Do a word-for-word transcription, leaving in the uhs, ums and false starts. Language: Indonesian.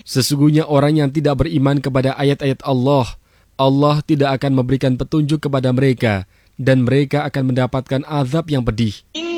Sesungguhnya orang yang tidak beriman kepada ayat-ayat Allah, Allah tidak akan memberikan petunjuk kepada mereka dan mereka akan mendapatkan azab yang pedih.